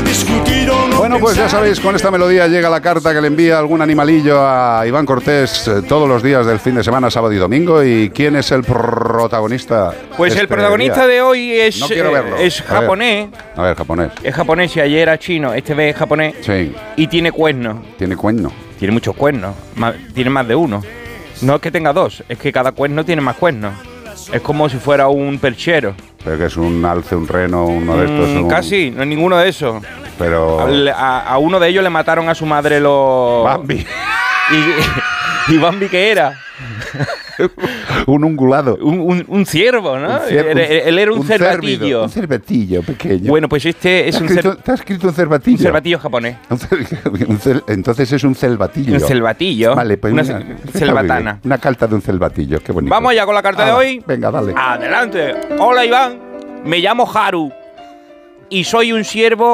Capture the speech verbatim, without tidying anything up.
discutir o no. Bueno, pues ya sabéis, con esta melodía llega la carta que le envía algún animalillo a Iván Cortés eh, todos los días del fin de semana, sábado y domingo. ¿Y quién es el protagonista? Pues el protagonista de hoy es, no quiero verlo. eh, es A ver. japonés. A ver, japonés. Es japonés y ayer era chino, este vez es japonés. Sí. Y tiene cuernos. Tiene cuerno. Tiene muchos cuernos. Más- tiene más de uno. No es que tenga dos, es que cada cuerno tiene más cuernos. Es como si fuera un perchero. Pero que es un alce, un reno, uno de estos. Mm, un- casi, no es ninguno de esos. Pero. Al- A, a uno de ellos le mataron a su madre los... Bambi. Y, y Bambi, ¿qué era? un ungulado. Un, un, un ciervo, ¿no? Un cier- Él, él era un, un cervido, cervatillo. un cervatillo pequeño. Bueno, pues este es ¿Te un, has escrito, cer- te has escrito un cervatillo? un cervatillo japonés. Un cer- un cel- entonces es un celvatillo. Un celvatillo. Vale, pues una, una, ce- está celvatana. muy bien. Una carta de un celvatillo, qué bonito. Vamos allá con la carta de Ah, hoy. Venga, dale. Adelante. Hola, Iván. Me llamo Haru y soy un siervo